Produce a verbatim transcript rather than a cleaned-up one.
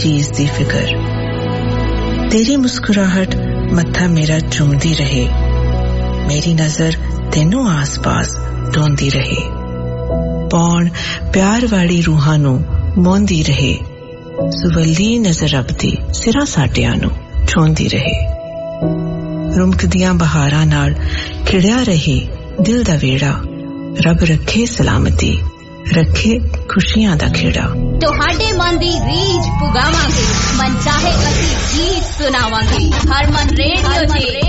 चीज दी फिकर तेरी मुस्कुराहट मत्था मेरा चूमदी रहे मेरी नजर तेनों आस-पास ढूंढदी रहे पौन प्यार वाली रूहां नू मोंदी रहे सुवल्ली नजर रबदी सिरा साटियां नू छूंदी रहे रुमकदियां बहारां नाल खिड़िया रहे दिल दा वेड़ा रब रखे सलामती रखे खुशियां दा खेड़ा तुहाडे मन दी रीझ पुगावांगे मन चाहे असी गीत सुनावांगे हर मन रेडियो ते